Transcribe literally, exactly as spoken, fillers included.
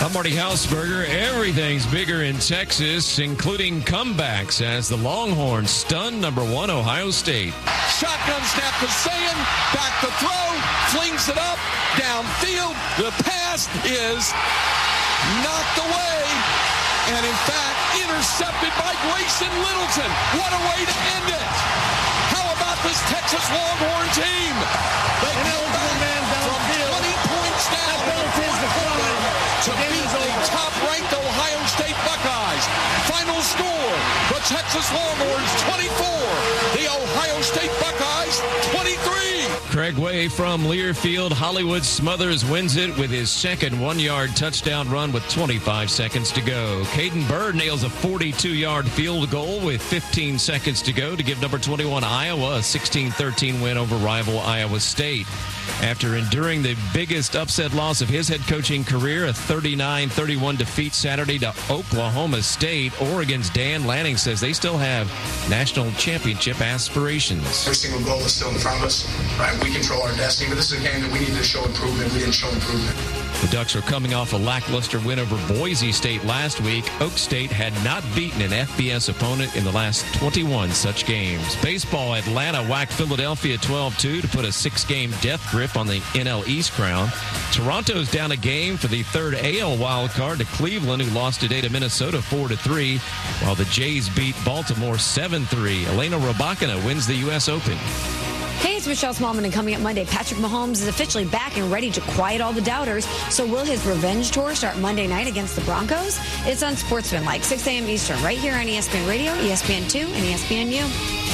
I'm Marty Hausberger. Everything's bigger in Texas, including comebacks as the Longhorns stun number one Ohio State. Shotgun snap to Sayin, back to throw, flings it up, downfield. The pass is knocked away, and in fact, intercepted by Grayson Littleton. What a way to end it. How about this Texas Longhorn team? They come back from twenty points down to beat the top-ranked Ohio State Buckeyes. Final score, the Texas Longhorns twenty-four, the Ohio State Buckeyes twenty-three. Craig Way from Learfield. Hollywood Smothers wins it with his second one-yard touchdown run with twenty-five seconds to go. Caden Bird nails a forty-two-yard field goal with fifteen seconds to go to give number twenty-one Iowa a sixteen thirteen win over rival Iowa State. After enduring the biggest upset loss of his head coaching career, a thirty-nine thirty-one defeat Saturday to Oklahoma State, Oregon's Dan Lanning says they still have national championship aspirations. Every single goal is still in front of us, right? We control our destiny, but this is a game that we need to show improvement. We didn't show improvement. The Ducks are coming off a lackluster win over Boise State last week. Oak State had not beaten an F B S opponent in the last twenty-one such games. Baseball, Atlanta whacked Philadelphia twelve two to put a six-game death grip on the N L East crown. Toronto's down a game for the third A L wildcard to Cleveland, who lost today to Minnesota four to three, while the Jays beat Baltimore seven three. Elena Rybakina wins the U S Open. Hey, it's Michelle Smallman, and coming up Monday, Patrick Mahomes is officially back and ready to quiet all the doubters. So will his revenge tour start Monday night against the Broncos? It's on Sportsman, like six a.m. Eastern, right here on E S P N Radio, E S P N two, and E S P N U.